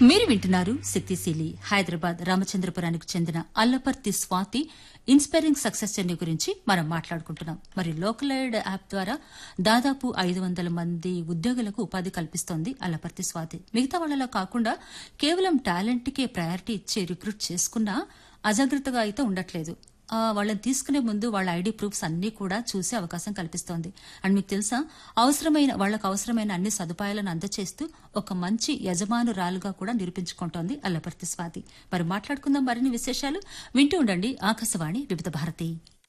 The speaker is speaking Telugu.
మీరు వింటున్నారు శక్తిశీలి హైదరాబాద్ రామచంద్రపురానికి చెందిన Allaparthi Swathi inspiring success journey గురించి మనం మాట్లాడుకుంటున్నాం. మరి లోకల్ ఎయిడ్ యాప్ ద్వారా దాదాపు 500 మంది ఉద్యోగులకు ఉపాధి కల్పిస్తోంది అల్లపర్తి స్వాతి. మిగతా వాళ్లలా కాకుండా కేవలం టాలెంట్ కే ప్రయారిటీ ఇచ్చి రిక్రూట్ చేసుకున్నా అజాగ్రత్తగా అయితే ఉండట్లేదు. వాళ్ళని తీసుకునే ముందు వాళ్ళ ఐడి ప్రూఫ్స్ అన్ని కూడా చూసే అవకాశం కల్పిస్తోంది. అండ్ మీకు తెలుసా, వాళ్లకు అవసరమైన అన్ని సదుపాయాలను అందజేస్తూ ఒక మంచి యజమానురాలుగా కూడా నిరూపించుకుంటోంది అల్లపర్తి స్వాతి. మరి మాట్లాడుకుందాం మరిన్ని విశేషాలు. వింటూ ఉండండి ఆకాశవాణి వివిధ భారతి.